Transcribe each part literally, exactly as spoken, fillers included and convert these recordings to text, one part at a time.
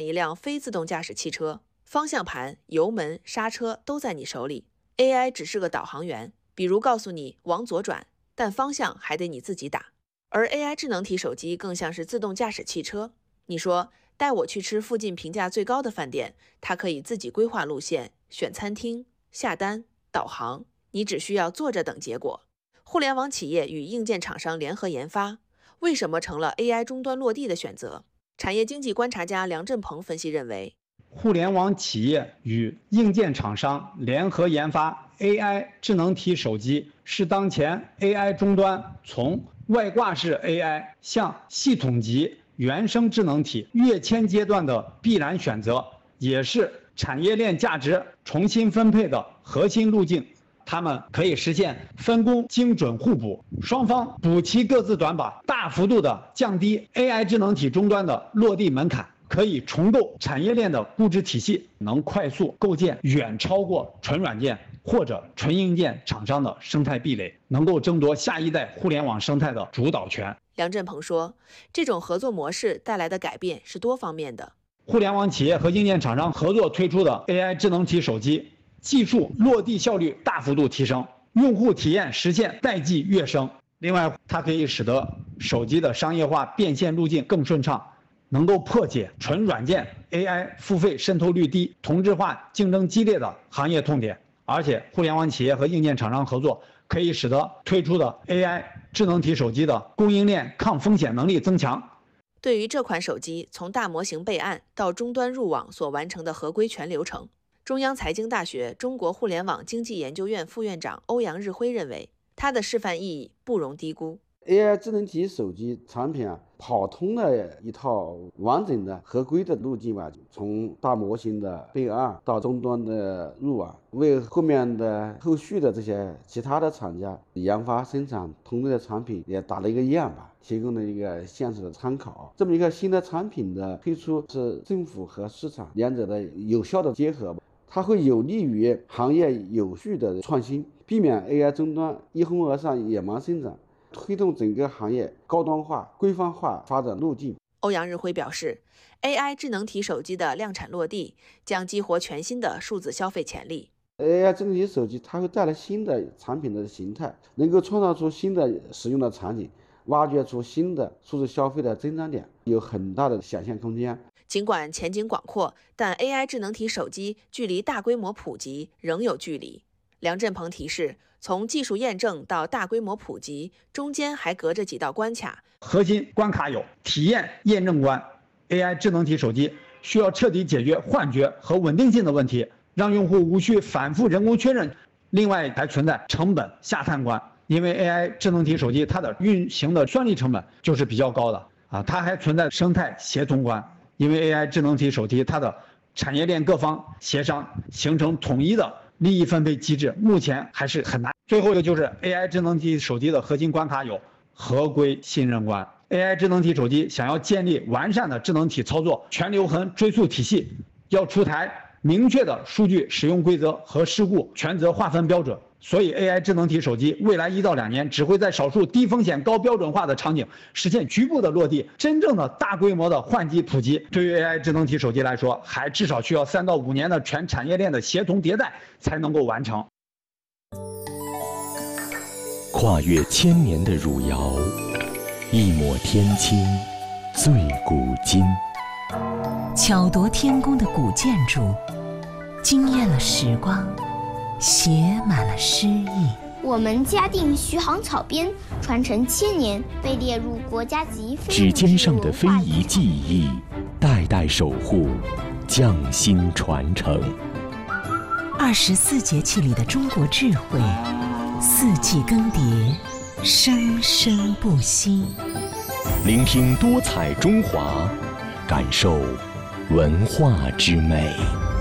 一辆非自动驾驶汽车，方向盘、油门、刹车都在你手里 ，A I 只是个导航员，比如告诉你往左转，但方向还得你自己打。而 A I 智能体手机更像是自动驾驶汽车，你说带我去吃附近评价最高的饭店，它可以自己规划路线、选餐厅、下单、导航，你只需要坐着等结果。互联网企业与硬件厂商联合研发，为什么成了 A I 终端落地的选择？产业经济观察家梁振鹏分析认为， 互联网企业与硬件厂商联合研发 A I 智能体手机，是当前 A I 终端从外挂式 A I 向系统级原生智能体跃迁阶段的必然选择，也是产业链价值重新分配的核心路径。它们可以实现分工精准互补，双方补齐各自短板，大幅度的降低 A I 智能体终端的落地门槛，可以重构产业链的估值体系，能快速构建远超过纯软件或者纯硬件厂商的生态壁垒，能够争夺下一代互联网生态的主导权。 梁振鹏说，这种合作模式带来的改变是多方面的。 互联网企业和硬件厂商合作推出的 A I 智能体手机，技术落地效率大幅度提升，用户体验实现代际跃升。另外，它可以使得手机的商业化变现路径更顺畅，能够破解纯软件 A I 付费渗透率低、同质化竞争激烈的行业痛点。而且，互联网企业和硬件厂商合作，可以使得推出的 A I 智能体手机的供应链抗风险能力增强。 对于这款手机从大模型备案到终端入网所完成的合规全流程，中央财经大学中国互联网经济研究院副院长欧阳日辉认为，它的示范意义不容低估。 A I 智能体手机产品啊，跑通了一套完整的合规的路径吧，从大模型的备案到终端的入网，为后面的后续的这些其他的厂家研发生产同类的产品也打了一个样吧，提供了一个现实的参考。这么一个新的产品的推出，是政府和市场两者的有效的结合，它会有利于行业有序的创新，避免 A I 终端一哄而上野蛮生长，推动整个行业高端化、规范化发展路径。 欧阳日辉表示 ，A I 智能体手机的量产落地将激活全新的数字消费潜力。 A I 智能体手机它会带来新的产品的形态，能够创造出新的使用的场景，挖掘出新的数字消费的增长点，有很大的想象空间。 尽管前景广阔，但 A I 智能体手机距离大规模普及仍有距离。梁振鹏提示，从技术验证到大规模普及，中间还隔着几道关卡。 核心关卡有体验验证关 ，A I 智能体手机需要彻底解决幻觉和稳定性的问题，让用户无需反复人工确认。另外还存在成本下探关，因为 A I 智能体手机它的运行的算力成本就是比较高的啊，它还存在生态协同关，因为 A I 智能体手机它的产业链各方协商形成统一的利益分配机制，目前还是很难。最后一个就是 A I 智能体手机的核心关卡有合规信任关。A I 智能体手机想要建立完善的智能体操作全流痕追溯体系，要出台明确的数据使用规则和事故权责划分标准。所以 A I 智能体手机未来一到两年只会在少数低风险高标准化的场景实现局部的落地，真正的大规模的换机普及，对于 A I 智能体手机来说，还至少需要三到五年的全产业链的协同迭代才能够完成。 跨越千年的汝窑，一抹天青，醉古今。 巧夺天工的古建筑，惊艳了时光，写满了诗意。 我们嘉定徐杭草编传承千年，被列入国家级非指尖上的非遗技艺，代代守护，匠心传承。 二十四节气里的中国智慧，四季更迭，生生不息。 聆听多彩中华，感受文化之美。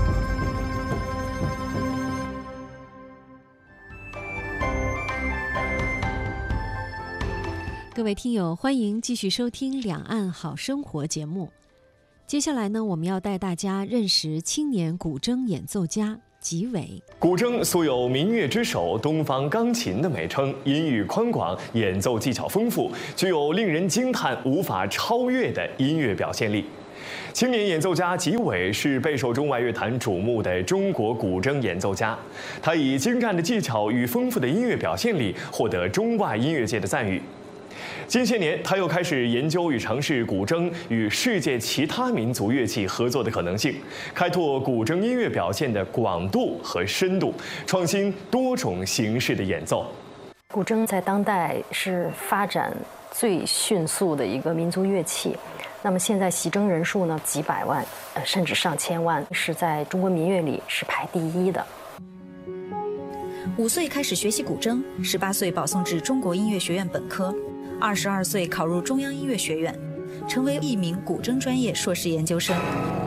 各位听友，欢迎继续收听《两岸好生活》节目。接下来呢，我们要带大家认识青年古筝演奏家吉伟。 古筝素有民乐之首、东方钢琴的美称，音域宽广，演奏技巧丰富，具有令人惊叹、无法超越的音乐表现力。 青年演奏家吉伟是备受中外乐坛瞩目的中国古筝演奏家，他以精湛的技巧与丰富的音乐表现力获得中外音乐界的赞誉。近些年，他又开始研究与尝试古筝与世界其他民族乐器合作的可能性，开拓古筝音乐表现的广度和深度，创新多种形式的演奏。 古筝在当代是发展最迅速的一个民族乐器。那么现在习筝人数呢几百万，呃，甚至上千万，是在中国民乐里是排第一的。 五岁开始学习古筝，十八岁保送至中国音乐学院本科，二十二岁考入中央音乐学院，成为一名古筝专业硕士研究生。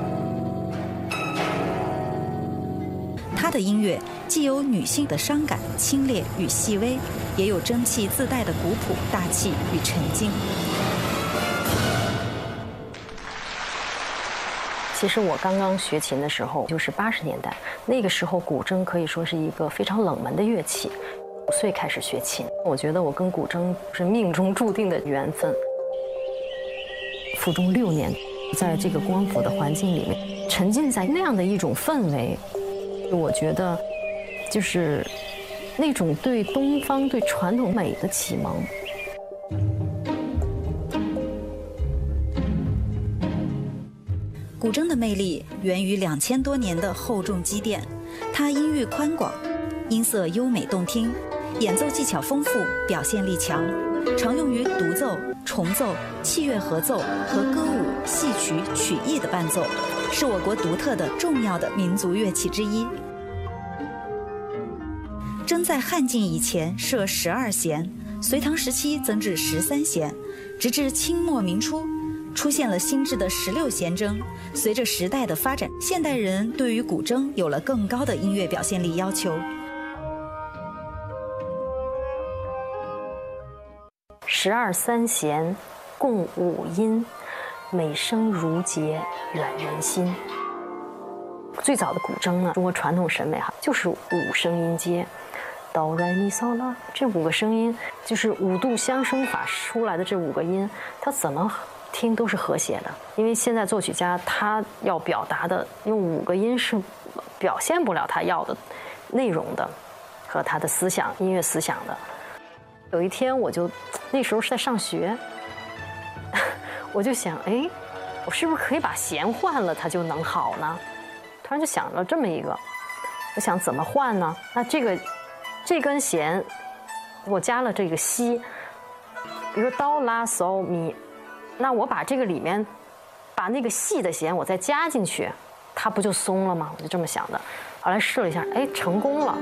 他的音乐既有女性的伤感、清冽与细微，也有蒸汽自带的古朴、大气与沉静。 其实我刚刚学琴的时候就是八十年代，那个时候古筝可以说是一个非常冷门的乐器。五岁开始学琴，我觉得我跟古筝是命中注定的缘分。附中六年，在这个光谱的环境里面，沉浸在那样的一种氛围，我觉得就是那种对东方、对传统美的启蒙。 古筝的魅力源于两千多年的厚重积淀，它音域宽广，音色优美动听，演奏技巧丰富，表现力强，常用于独奏、重奏、器乐合奏和歌舞、戏曲、曲艺的伴奏，是我国独特的重要的民族乐器之一。筝在汉晋以前设十二弦，隋唐时期增至十三弦，直至清末明初出现了新制的十六弦筝。随着时代的发展，现代人对于古筝有了更高的音乐表现力要求。 十二三弦，共五音，美声如结，远人心。最早的古筝呢，中国传统审美哈，就是五声音阶，哆来咪嗦拉，这五个声音就是五度相生法出来的这五个音，它怎么听都是和谐的。因为现在作曲家他要表达的用五个音是表现不了他要的内容的和他的思想、音乐思想的。有一天我就那时候是在上学，我就想，哎，我是不是可以把弦换了，它就能好呢？突然就想了这么一个，我想怎么换呢？那这个这根弦我加了这个西，比如说哆拉嗦咪，那我把这个里面把那个细的弦我再加进去，它不就松了吗？我就这么想的。后来试了一下，哎，成功了。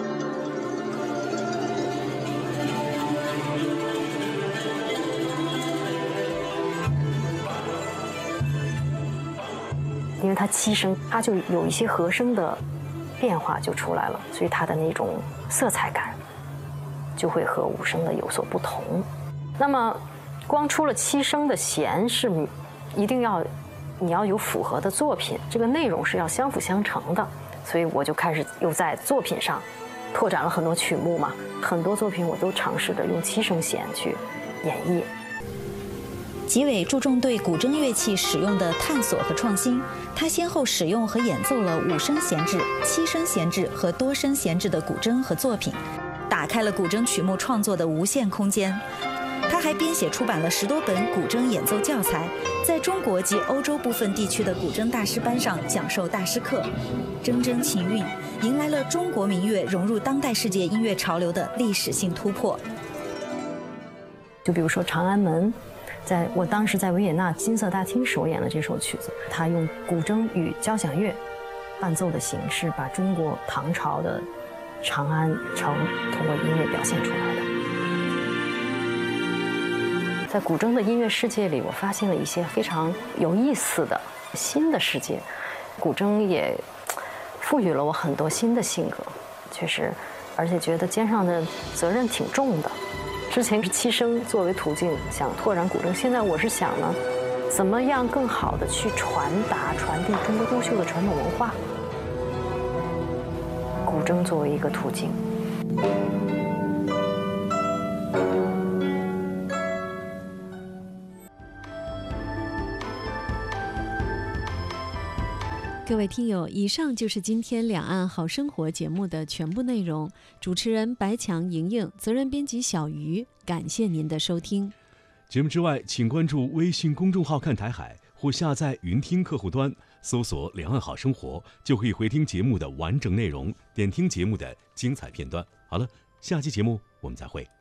因为它七声，它就有一些和声的变化就出来了，所以它的那种色彩感就会和五声的有所不同。那么光出了七声的弦是一定要你要有符合的作品，这个内容是要相辅相成的，所以我就开始又在作品上拓展了很多曲目嘛，很多作品我都尝试着用七声弦去演绎。 吉伟注重对古筝乐器使用的探索和创新，他先后使用和演奏了五声弦制、七声弦制和多声弦制的古筝和作品，打开了古筝曲目创作的无限空间。他还编写出版了十多本古筝演奏教材，在中国及欧洲部分地区的古筝大师班上讲授大师课。铮铮琴韵，迎来了中国民乐融入当代世界音乐潮流的历史性突破。 就比如说《长安门》。在我当时在维也纳金色大厅首演了这首曲子，他用古筝与交响乐伴奏的形式，把中国唐朝的长安城通过音乐表现出来的。在古筝的音乐世界里，我发现了一些非常有意思的新的世界。古筝也赋予了我很多新的性格，确实，而且觉得肩上的责任挺重的。之前是七声作为途径想拓展古筝，现在我是想呢，怎么样更好的去传达、传递中国优秀的传统文化？古筝作为一个途径。 各位听友，以上就是今天两岸好生活节目的全部内容。主持人白强、莹莹，责任编辑小鱼，感谢您的收听。 节目之外，请关注微信公众号看台海，或下载云听客户端，搜索两岸好生活，就可以回听节目的完整内容，点听节目的精彩片段。好了，下期节目我们再会。